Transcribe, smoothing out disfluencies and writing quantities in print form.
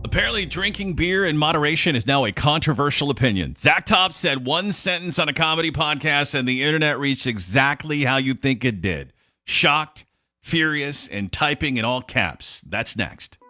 Apparently, drinking beer in moderation is now a controversial opinion. Zach Top said one sentence on a comedy podcast, and the internet reached exactly how you think it did. Shocked, furious, and typing in all caps. That's next.